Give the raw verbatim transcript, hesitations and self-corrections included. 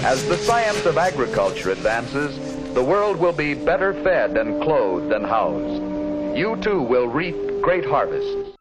As the science of agriculture advances, the world will be better fed and clothed and housed. You too will reap great harvests.